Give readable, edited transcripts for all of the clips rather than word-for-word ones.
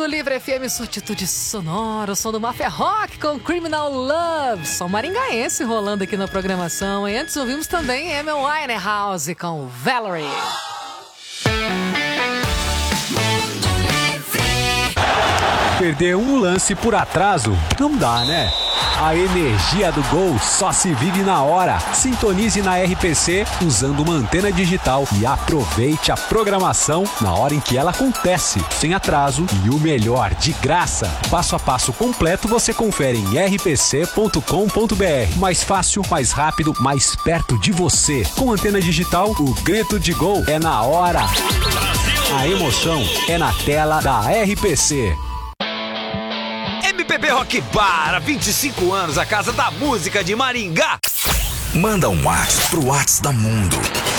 Livre FM, sua atitude sonora, o som do Mafia Rock com Criminal Love. Som maringaense rolando aqui na programação. E antes ouvimos também Amy Winehouse com Valerie. Perder um lance por atraso não dá, né? A energia do gol só se vive na hora. Sintonize na RPC usando uma antena digital e aproveite a programação na hora em que ela acontece, sem atraso e o melhor, de graça. Passo a passo completo você confere em rpc.com.br. Mais fácil, mais rápido, mais perto de você. Com antena digital, o grito de gol é na hora. A emoção é na tela da RPC. MPB Rock Bar, há 25 anos, a casa da música de Maringá. Manda um WhatsApp pro WhatsApp da Mundo.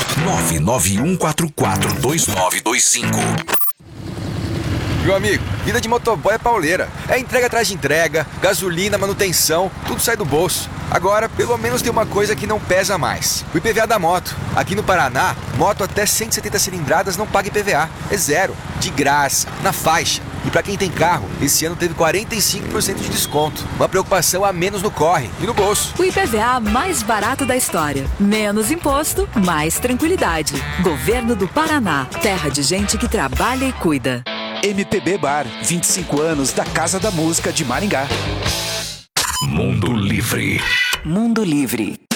991442925. Meu amigo, vida de motoboy é pauleira. É entrega atrás de entrega, gasolina, manutenção, tudo sai do bolso. Agora, pelo menos tem uma coisa que não pesa mais: o IPVA da moto. Aqui no Paraná, moto até 170 cilindradas não paga IPVA. É zero, de graça, na faixa. E pra quem tem carro, esse ano teve 45% de desconto. Uma preocupação a menos no corre e no bolso. O IPVA mais barato da história. Menos imposto, mais tranquilidade. Governo do Paraná. Terra de gente que trabalha e cuida. MPB Bar, 25 anos da Casa da Música de Maringá. Mundo Livre. Mundo Livre.